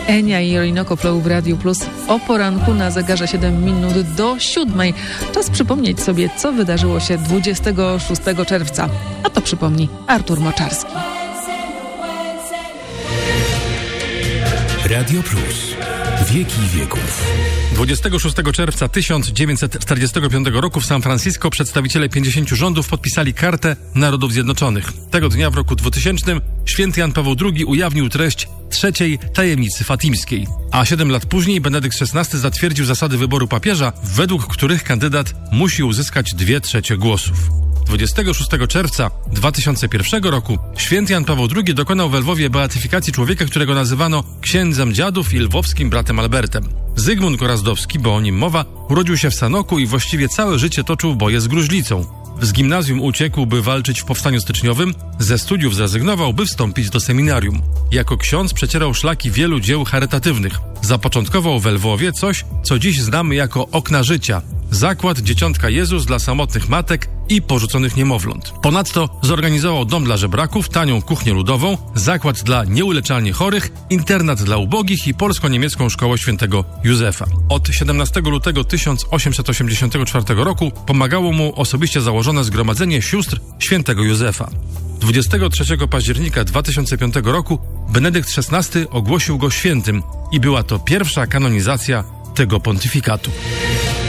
Enia i Orinoco Flow w Radiu Plus o poranku na zegarze 7 minut do 7. Czas przypomnieć sobie, co wydarzyło się 26 czerwca. A to przypomni Artur Moczarski. Radio Plus. Wieki wieków. 26 czerwca 1945 roku w San Francisco przedstawiciele 50 rządów podpisali Kartę Narodów Zjednoczonych. Tego dnia w roku 2000 święty Jan Paweł II ujawnił treść trzeciej tajemnicy fatimskiej. A 7 lat później Benedykt XVI zatwierdził zasady wyboru papieża, według których kandydat musi uzyskać 2/3 głosów. 26 czerwca 2001 roku święty Jan Paweł II dokonał we Lwowie beatyfikacji człowieka, którego nazywano księdzem dziadów i lwowskim bratem Albertem. Zygmunt Gorazdowski, bo o nim mowa, urodził się w Sanoku i właściwie całe życie toczył boje z gruźlicą. Z gimnazjum uciekł, by walczyć w powstaniu styczniowym, ze studiów zrezygnował, by wstąpić do seminarium. Jako ksiądz przecierał szlaki wielu dzieł charytatywnych. Zapoczątkował we Lwowie coś, co dziś znamy jako Okna Życia. Zakład Dzieciątka Jezus dla samotnych matek i porzuconych niemowląt. Ponadto zorganizował dom dla żebraków, tanią kuchnię ludową, zakład dla nieuleczalnie chorych, internat dla ubogich i polsko-niemiecką szkołę świętego Józefa. Od 17 lutego 1884 roku pomagało mu osobiście założone Zgromadzenie Sióstr świętego Józefa. 23 października 2005 roku Benedykt XVI ogłosił go świętym i była to pierwsza kanonizacja tego pontyfikatu.